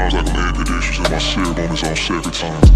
Sometimes I can hit the dishes and my syrup on its own separate times.